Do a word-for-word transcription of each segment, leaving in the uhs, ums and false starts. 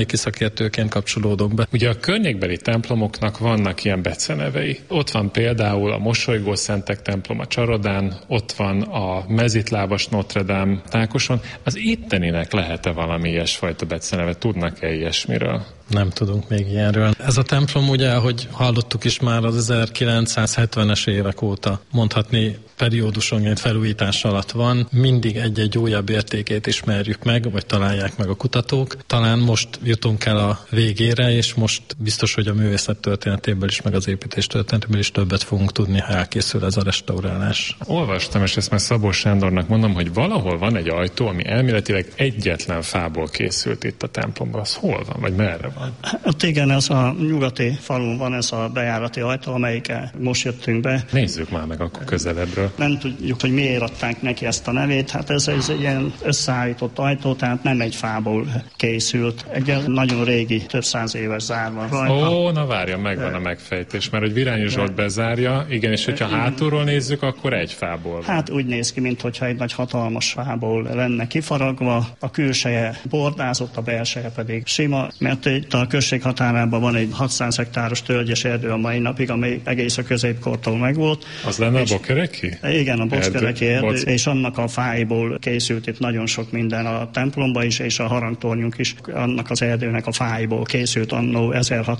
szakértőként kapcsolódok be. Ugye a környékbeli templomoknak vannak ilyen becenevei. Ott van például a Mosolygó Szentek templom a Csarodán, ott van a mezitlábas Notre Dame Tákoson. Az itteninek lehet-e valami ilyesfajta beceneve? Tudnak-e ilyesmiről? Nem tudunk még ilyenről. Ez a templom ugye, ahogy hallottuk is már az ezerkilencszázhetvenes évek óta mondhatni periódusonként felújítás alatt van. Mindig egy-egy újabb értékét ismerjük meg, vagy találják meg a kutatók. Talán most jutunk el a végére, és most biztos, hogy a művészet történetéből is, meg az építés történetéből is többet fogunk tudni, ha elkészül ez a restaurálás. Olvastam, és ezt már Szabó Sándornak mondom, hogy valahol van egy ajtó, ami elméletileg egyetlen fából készült itt a templomban. Az hol van, vagy merre van? Hát igen, ez a nyugati falun van ez a bejárati ajtó, amelyikkel most jöttünk be. Nézzük már meg akkor közelebbről. Nem tudjuk, hogy miért adták neki ezt a nevét. Hát ez, ez egy ilyen összeállított ajtó, tehát nem egy fából készült. Egy nagyon régi, több száz éves zárva rajta. Ó, na várja, megvan a megfejtés, mert hogy Virányi Zsolt bezárja, igen, és hogyha hátulról nézzük, akkor egy fából van. Hát úgy néz ki, mintha egy nagy hatalmas fából lenne kifaragva. A külseje bordázott, a belseje pedig sima, mert itt a község határában van egy hatszáz hektáros tölgyes erdő a mai napig, amely egész a középkortól megvolt. Az lenne a Bokereki? Igen, a Bokereki erdő, erdő, és annak a fáiból készült itt nagyon sok minden a templomba is, és a harangtornyunk is annak az erdőnek a fáiból készült annó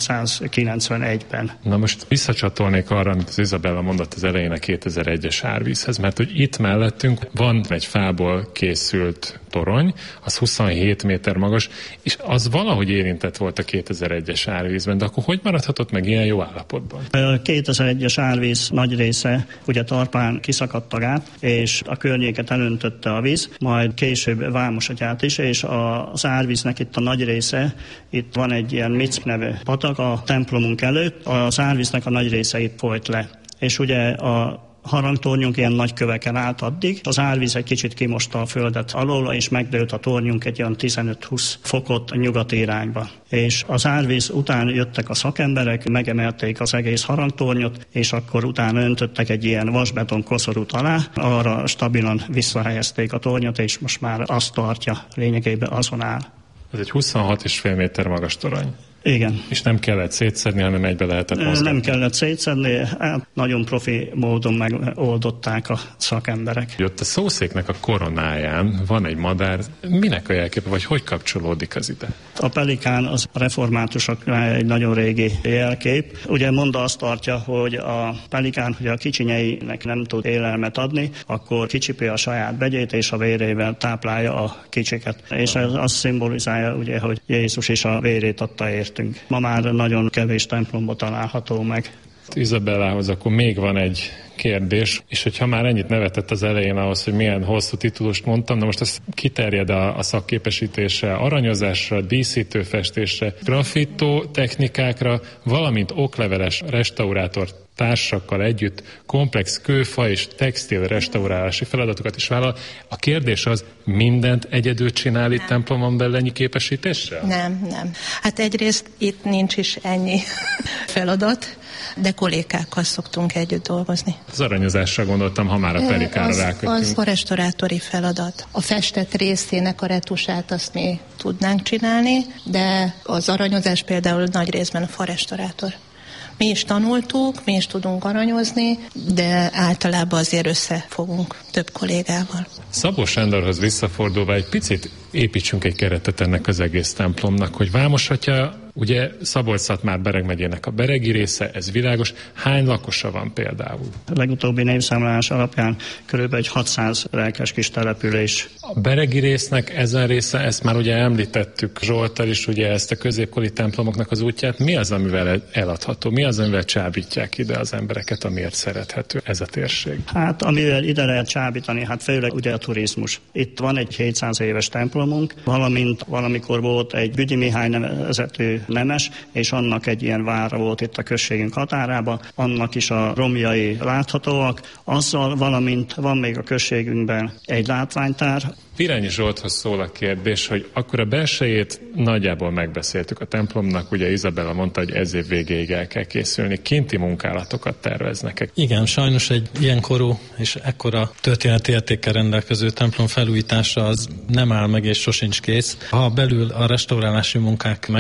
ezerhatszázkilencvenegyben. Na most visszacsatolnék arra, amit az Izabella mondott az elején a kétezer-egyes árvízhez, mert hogy itt mellettünk van egy fából készült torony, az huszonhét méter magas, és az valahogy érintett volt a kétezer-egyes árvízben, de akkor hogy maradhatott meg ilyen jó állapotban? A kétezer-egyes árvíz nagy része ugye Tarpán kiszakadt a gát, és a környéket elöntötte a víz, majd később Vámosatyát is, és az árvíznek itt a nagy része, itt van egy ilyen Mic nevű patak a templomunk előtt, az árvíznek a nagy része itt folyt le. És ugye a harangtornyunk ilyen nagy köveken állt addig. Az árvíz egy kicsit kimosta a földet alól, és megdőlt a tornyunk egy olyan tizenöt-húsz fokot a nyugati irányba. És az árvíz után jöttek a szakemberek, megemelték az egész harangtornyot, és akkor utána öntöttek egy ilyen vasbeton koszorút alá, arra stabilan visszahelyezték a tornyot, és most már azt tartja, lényegében azon áll. Ez egy huszonhat és fél méter magas torony. Igen. És nem kellett szétszedni, hanem egybe lehetett mozgatni. Nem kellett szétszedni, hát nagyon profi módon megoldották a szakemberek. Ott a szószéknek a koronáján van egy madár. Minek a jelképe, vagy hogy kapcsolódik az ide? A pelikán az a reformátusoknál egy nagyon régi jelkép. Ugye monda azt tartja, hogy a pelikán, hogy a kicsinyeinek nem tud élelmet adni, akkor kicsipé a saját begyét, és a vérével táplálja a kicsiket. És ez azt szimbolizálja, ugye, hogy Jézus is a vérét adta értünk. Ma már nagyon kevés templomba található meg. Izabellához akkor még van egy kérdés, és hogyha már ennyit nevetett az elején ahhoz, hogy milyen hosszú titulust mondtam, na most ez kiterjed a, a szakképesítésre, aranyozásra, díszítőfestésre, graffitó technikákra, valamint okleveles restaurátor társakkal együtt komplex kőfa és textil restaurálási feladatokat is vállal. A kérdés az, mindent egyedül csinál itt templomon belül ennyi képesítéssel? Nem, nem. Hát egyrészt itt nincs is ennyi feladat, de kollégákkal szoktunk együtt dolgozni. Az aranyozásra gondoltam, ha már a pelikára rákötünk. Az a restaurátori feladat. A festett részének a retusát azt mi tudnánk csinálni, de az aranyozás például nagy részben a farestaurátor. Mi is tanultuk, mi is tudunk aranyozni, de általában azért összefogunk több kollégával. Szabó Sándorhoz visszafordulva egy picit építsünk egy keretet ennek az egész templomnak, hogy Vámosatya, ugye Szabolcs-Szatmár-Bereg megyének a beregi része, ez világos. Hány lakosa van például? A legutóbbi népszámlálás alapján körülbelül egy hatszáz lelkes kis település. A beregi résznek ezen része, ezt már ugye említettük Zsolttal is, ugye ezt a középkori templomoknak az útját. Mi az, amivel eladható? Mi az, amivel csábítják ide az embereket, amiért szerethető ez a térség? Hát amivel ide lehet csábítani, hát főleg ugye a turizmus. Itt van egy hétszáz éves templomunk, valamint valamikor volt egy Büdi Mihály nevezetű ő nemes, és annak egy ilyen vára volt itt a községünk határában, annak is a romjai láthatóak, azzal valamint van még a községünkben egy látványtár. Virányi Zsolthoz szól a kérdés, hogy akkor a belsejét nagyjából megbeszéltük a templomnak, ugye Izabella mondta, hogy ez év végéig el kell készülni, kinti munkálatokat terveznek. Igen, sajnos egy ilyen korú és ekkora történeti értékkel rendelkező templom felújítása az nem áll meg és sosincs kész. Ha belül a restaurálási munkák